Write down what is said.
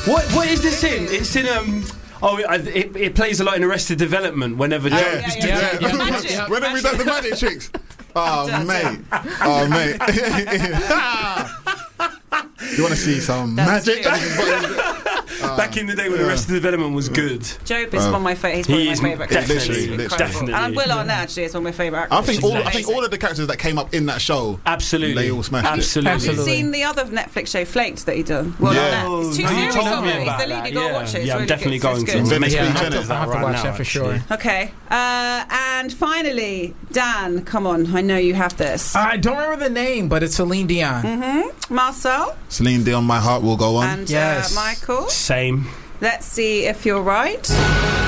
What is this in? It's in it plays a lot in Arrested Development. Whenever Yeah. Whenever he does the magic tricks. Oh mate. You want to see some magic? Back in the day when Arrested Development was good. Job is one of my favourite. He's one of my favourite characters. Definitely. And Will Arnett actually is one of my favourite I actors. think all of the characters that came up in that show, absolutely, they all smashed absolutely. it. Have you seen the other Netflix show Flaked that he done? Will Arnett. It's 2 series of it. He's the lead. You got to watch it. Yeah, I'm definitely going to. I have to watch that for sure. Okay. And finally, Dan, come on. I know you have this. I don't remember the name, but it's Celine Dion. Mm-hmm. Marcel? Celine Dion, My Heart Will Go On. And yes. Michael? Same. Let's see if you're right.